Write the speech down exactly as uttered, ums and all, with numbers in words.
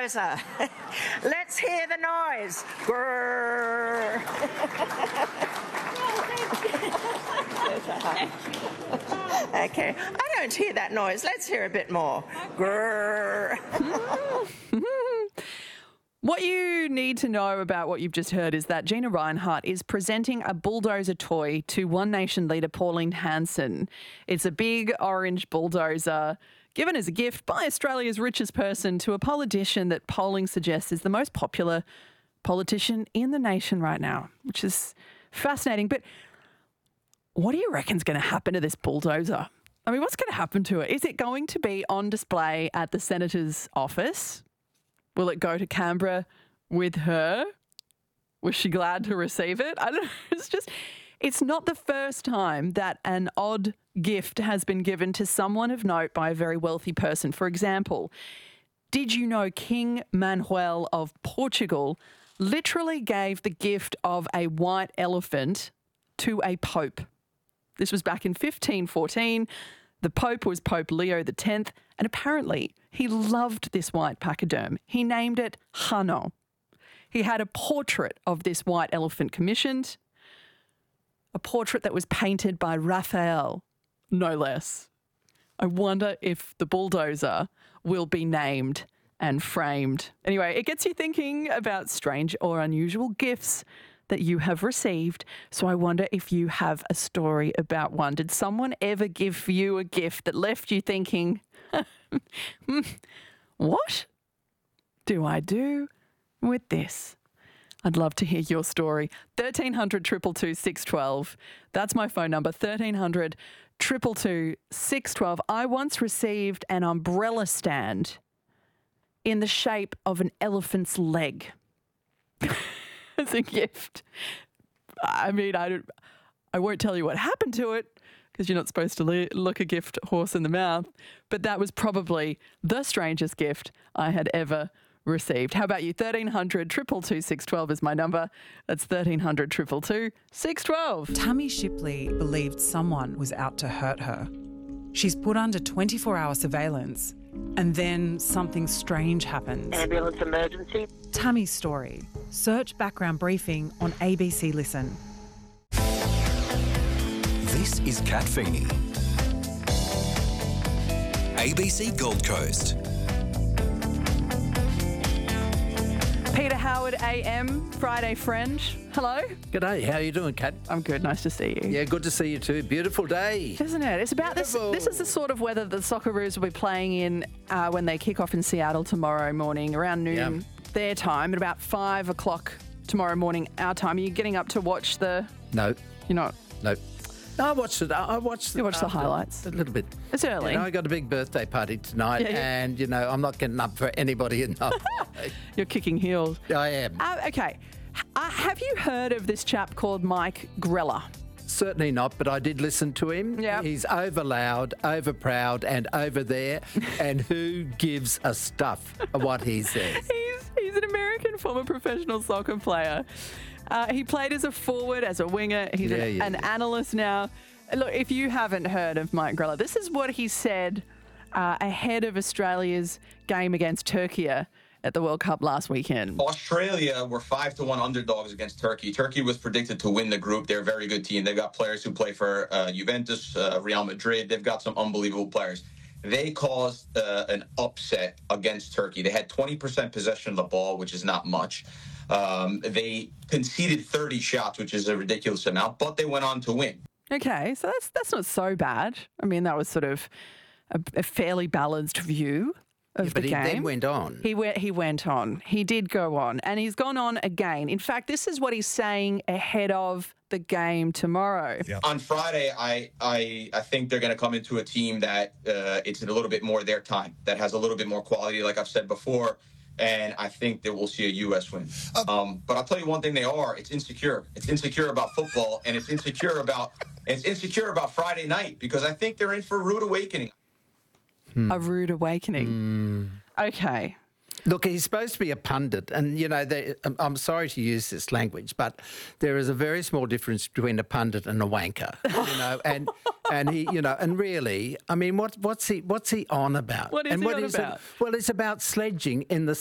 bulldozer. Let's hear the noise. Grrr. Okay, I don't hear that noise. Let's hear a bit more. Grrr. What you need to know about what you've just heard is that Gina Reinhart is presenting a bulldozer toy to One Nation leader Pauline Hanson. It's a big orange bulldozer given as a gift by Australia's richest person to a politician that polling suggests is the most popular politician in the nation right now, which is fascinating. But what do you reckon's going to happen to this bulldozer? I mean, what's going to happen to it? Is it going to be on display at the Senator's office? Will it go to Canberra with her? Was she glad to receive it? I don't know. It's just, it's not the first time that an odd gift has been given to someone of note by a very wealthy person. For example, did you know King Manuel of Portugal literally gave the gift of a white elephant to a pope? This was back in fifteen fourteen. The Pope was Pope Leo the tenth, and apparently he loved this white pachyderm. He named it Hano. He had a portrait of this white elephant commissioned, a portrait that was painted by Raphael, no less. I wonder if the bulldozer will be named and framed. Anyway, it gets you thinking about strange or unusual gifts that you have received. So I wonder if you have a story about one. Did someone ever give you a gift that left you thinking, what do I do with this? I'd love to hear your story. thirteen hundred, two two two, six one two. That's my phone number, thirteen hundred, two two two, six one two. I once received an umbrella stand in the shape of an elephant's leg as a gift. I mean, I don't, I won't tell you what happened to it because you're not supposed to le- look a gift horse in the mouth, but that was probably the strangest gift I had ever received. How about you? thirteen hundred, two two two, six one two is my number. That's thirteen hundred, two two two, six one two. Tammy Shipley believed someone was out to hurt her. She's put under twenty-four hour surveillance, and then something strange happens. Ambulance emergency. Tammy's story. Search background briefing on A B C Listen. This is Kat Feeney. A B C Gold Coast. Peter Howard A M, Friday Friend. Hello. G'day, how are you doing, Kat? I'm good, nice to see you. Yeah, good to see you too. Beautiful day. Isn't it? It's about Beautiful. this. This is the sort of weather the Socceroos will be playing in uh, when they kick off in Seattle tomorrow morning, around noon Yeah. their time, at about five o'clock tomorrow morning our time. Are you getting up to watch the... No, You're not? no. No, I watched it. I watched. You watched the after- highlights? A little bit. It's early. You know, I got a big birthday party tonight, Yeah, yeah. and you know, I'm not getting up for anybody in the You're kicking heels. I am. Uh, okay. Uh, have you heard of this chap called Mike Grella? Certainly not, but I did listen to him. Yeah. He's over loud, over proud, and over there. And who gives a stuff of what he says? He's he's an American former professional soccer player. Uh, he played as a forward, as a winger. He's Yeah, an, yeah, an yeah. analyst now. Look, if you haven't heard of Mike Grella, this is what he said uh, ahead of Australia's game against Turkey at the World Cup last weekend. Australia were five to one underdogs against Turkey. Turkey was predicted to win the group. They're a very good team. They've got players who play for uh, Juventus, uh, Real Madrid. They've got some unbelievable players. They caused uh, an upset against Turkey. They had twenty percent possession of the ball, which is not much. Um, they conceded thirty shots, which is a ridiculous amount, but they went on to win. Okay, so that's that's not so bad. I mean, that was sort of a, a fairly balanced view of Yeah, the but he game. then went on. He went. He went on. He did go on, and he's gone on again. In fact, this is what he's saying ahead of the game tomorrow. Yeah. On Friday, I I, I think they're going to come into a team that uh, it's a little bit more their time, that has a little bit more quality, like I've said before, and I think that we'll see a U S win. Um, but I'll tell you one thing they are, it's insecure. It's insecure about football, and it's insecure about it's insecure about Friday night, because I think they're in for a rude awakening. A rude awakening. Okay. Look, he's supposed to be a pundit, and you know, they, I'm- I'm sorry to use this language, but there is a very small difference between a pundit and a wanker. You know, and and he, you know, and really, I mean, what what's he what's he on about? What is and he what on is about? It, well, it's about sledging in the